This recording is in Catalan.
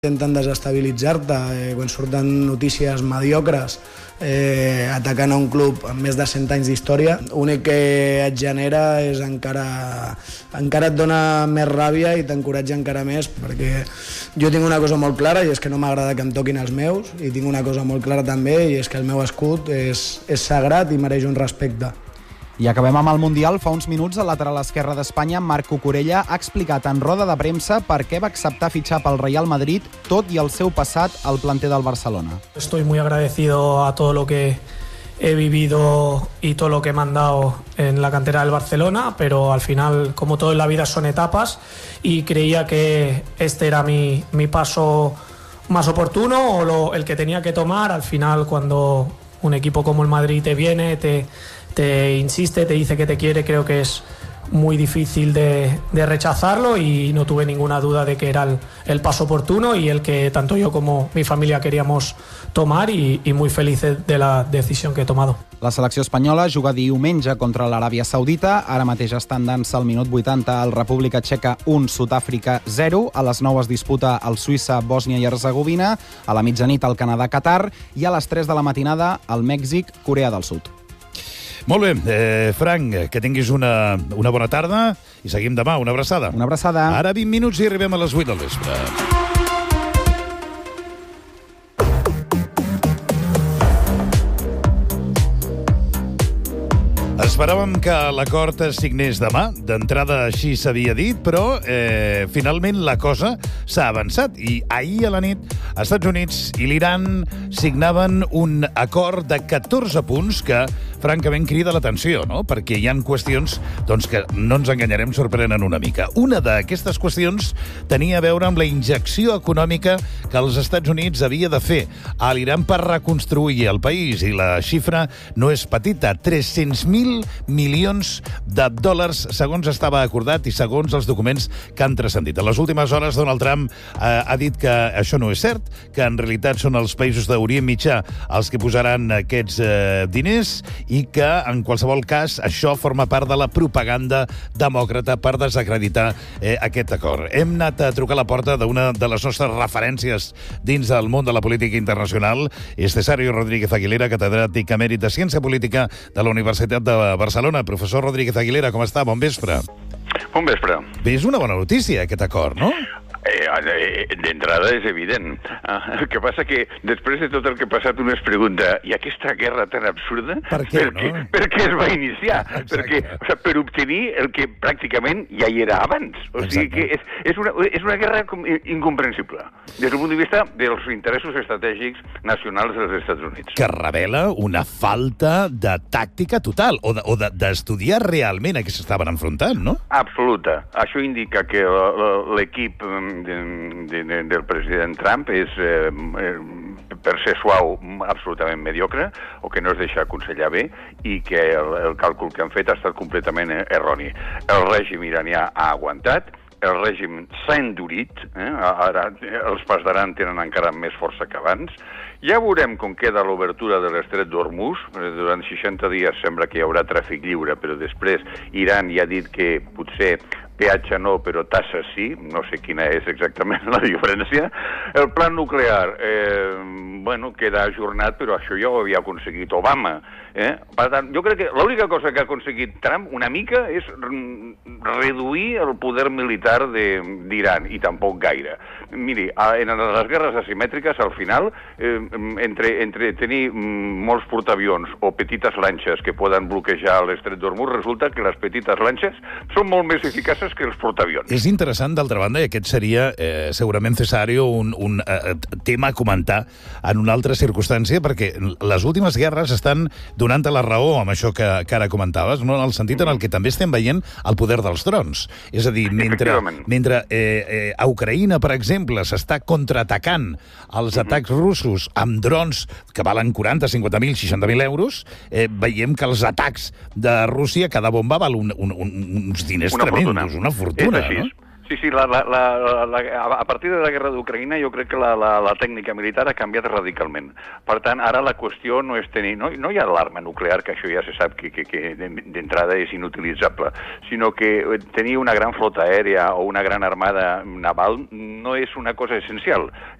intenten desestabilitzar-te quan surten notícies mediocres atacant a un club amb més de 100 anys d'història. L'únic que et genera és encara et dona més ràbia i t'encoratja encara més, perquè jo tinc una cosa molt clara i és que no m'agrada que em toquin els meus, i tinc una cosa molt clara també i és que el meu escut és sagrat i mereix un respecte. I acabem amb el Mundial. Fa uns minuts, el lateral esquerre d'Espanya, Marc Cucurella, ha explicat en roda de premsa per què va acceptar fitxar pel Real Madrid, tot i el seu passat al planter del Barcelona. Estoy muy agradecido a todo lo que he vivido y todo lo que me han dado en la cantera del Barcelona, pero al final, como todo en la vida, son etapas, y creía que este era mi paso más oportuno, o el que tenía que tomar. Al final, cuando un equipo como el Madrid te viene, te insiste, te dice que te quiere, creo que es muy difícil de rechazarlo, y no tuve ninguna duda de que era el paso oportuno y el que tanto yo como mi familia queríamos tomar, y muy felices de la decisión que he tomado. La selecció espanyola juga diumenge contra l'Aràbia Saudita. Ara mateix estan dant-se al minut 80 al República Txeca 1, Sud-àfrica 0. A les 9 es disputa el Suïssa, Bòsnia i Hercegovina. A la mitjanit el Canadà, Qatar. I a les 3 de la matinada el Mèxic, Corea del Sud. Molt bé, Frank, que tinguis una bona tarda i seguim demà. Una abraçada. Una abraçada. Ara 20 minuts i arribem a les 8 del vespre. Esperàvem que l'acord es signés demà. D'entrada així s'havia dit, però finalment la cosa s'ha avançat. I ahir a la nit, els Estats Units i l'Iran signaven un acord de 14 punts que, francament, crida l'atenció, no? Perquè hi ha qüestions que, no ens enganyarem, sorprenen una mica. Una d'aquestes qüestions tenia a veure amb la injecció econòmica que els Estats Units havia de fer a l'Iran per reconstruir el país. I la xifra no és petita, 300.000 milions de dòlars, segons estava acordat i segons els documents que han transcendit. A les últimes hores, Donald Trump ha dit que això no és cert, que en realitat són els països d'Orient Mitjà els que posaran aquests diners, i que, en qualsevol cas, això forma part de la propaganda demòcrata per desacreditar aquest acord. Hem anat a trucar a la porta d'una de les nostres referències dins del món de la política internacional. És Cesàrio Rodríguez Aguilera, catedràtic emèrit de Ciència Política de la Universitat de Barcelona. Professor Rodríguez Aguilera, com està? Bon vespre. Bon vespre. Bé, és una bona notícia, aquest acord, no? D'entrada és evident. El que passa que després de tot el que ha passat uno es pregunta, i aquesta guerra tan absurda? Per què, no? Per què es va iniciar? Exacte. Perquè, per obtenir el que pràcticament ja hi era abans. O sigui que és una guerra incomprensible des del punt de vista dels interessos estratègics nacionals dels Estats Units. Que revela una falta de tàctica total, o d'estudiar realment a què s'estaven enfrontant, no? Absoluta. Això indica que l'equip del president Trump és, per ser suau, absolutament mediocre, o que no es deixa aconsellar bé, i que el càlcul que han fet ha estat completament erroni. El règim iranià ha aguantat, el règim s'ha endurit, ara els pas d'Aran tenen encara més força que abans. Ja veurem com queda l'obertura de l'estret d'Hormuz. Durant 60 dies sembla que hi haurà tràfic lliure, però després Iran ja ha dit que potser peatge no, però tassa sí. No sé quina és exactament la diferència. El plan nuclear, queda ajornat, però això ja ho havia aconseguit Obama. Per tant, jo crec que l'única cosa que ha aconseguit Trump una mica és reduir el poder militar d'Iran, i tampoc gaire. Miri, en les guerres asimètriques, al final, entre tenir molts portaavions o petites lanxes que poden bloquejar l'estret d'Hormuz, resulta que les petites lanxes són molt més eficaces que els portaavions. És interessant, d'altra banda, i aquest seria segurament, Cesàrio, un tema a comentar en una altra circumstància, perquè les últimes guerres estan donant-te la raó amb això que ara comentaves, no? En el sentit en el que també estem veient el poder dels drons. És a dir, mentre a Ucraïna, per exemple, s'està contraatacant els atacs russos amb drons que valen 40, 50.000, 60.000 euros, veiem que els atacs de Rússia, cada bomba val uns diners tremendos, una fortuna, no? Sí, a partir de la guerra d'Ucraïna jo crec que la tècnica militar ha canviat radicalment. Per tant, ara la qüestió no és tenir... No hi ha l'arma nuclear, que això ja se sap que d'entrada és inutilitzable, sinó que tenir una gran flota aèria o una gran armada naval no és una cosa essencial.